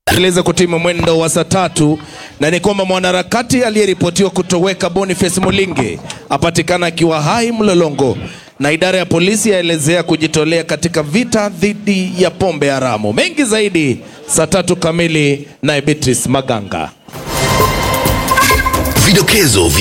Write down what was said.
Tueleza kutimu mwendo wa saa 3 na ni kwamba mwanaharakati aliyeripotiwa kutoweka Boniface Mulinge apatikana akiwa hai Mlolongo, na idara ya polisi yaelezea kujitolea katika vita dhidi ya pombe haramu. Mengi zaidi saa 3 kamili na Beatrice Maganga. Vidokezo